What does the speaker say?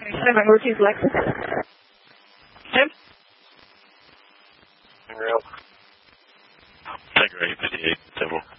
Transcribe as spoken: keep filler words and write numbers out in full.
Seven Ortiz Lexus. Tim? Real. Tiger eight fifty-eight, several.